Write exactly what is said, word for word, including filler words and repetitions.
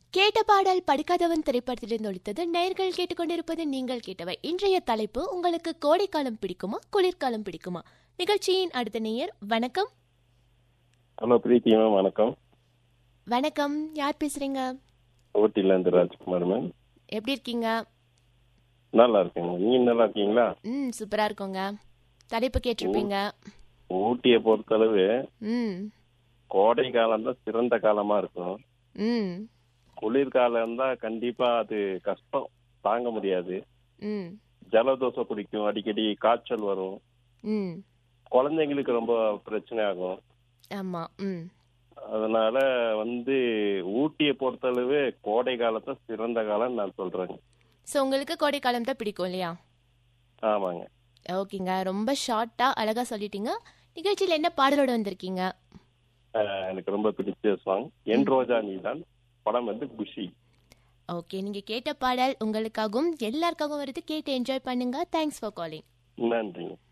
கேட்ட பாடல் படிக்காதவன் திரைப்படத்திலிருந்து ஒழித்தது. நேயர்கள் கேட்டுக்கொண்டிருப்பது நீங்கள் கேட்டவை. இன்றைய தலைப்பு, உங்களுக்கு கோடைக்காலம் பிடிக்குமா குளிர்காலம் பிடிக்குமா? நிகழ்ச்சியின் அடுத்த நேயர். வணக்கம். ஹலோ பிரீத்தி மேம், வணக்கம். வணக்கம், யார் பேசுறீங்க? ஊட்டில இருந்து ராஜ்குமார் மேம். எப்படி இருக்கீங்க? நல்லா இருக்கேங்க, நீங்க நல்லா இருக்கீங்களா? ம் சூப்பரா இருக்கோங்க. தலைப்பு கேட்டிருப்பீங்க. ஊட்டியை பொறுத்தளவு ம் கோடை காலம் தான் சிறந்த காலமா இருக்கும். ம் குளிர்காலம் தான் கண்டிப்பா அது கஷ்டம், தாங்க முடியாது. ம் ஜலதோஷம் பிடிக்கும், அடிக்கடி காய்ச்சல் வரும், ம் குழந்தைங்களுக்கு ரொம்ப பிரச்சனை ஆகும். ஆமா. ம் அதனால வந்து ஊட்டியை பொறுத்தளவு கோடை காலத்தை சிறந்த காலம் நான் சொல்றேங்க. ஸோ உங்களுக்கு கோடைக்காலம் தான் பிடிக்கும் இல்லையா? ஆமாங்க. ஓகேங்க, ரொம்ப ஷார்ட்டா அழகா சொல்லிட்டீங்க. நிகழ்ச்சியில் என்ன பாடலோட வந்திருக்கீங்க? அஹ் எனக்கு ரொம்ப பிடிச்ச சாங் என் ரோஜா நீதான், படம் வந்து குஷி. ஓகே, நீங்க கேட்ட பாடல் உங்களுக்காகவும் எல்லாருக்காகவும் வருது. கேட்டு என்ஜாய் பண்ணுங்க. Thanks for calling. நன்றிங்க.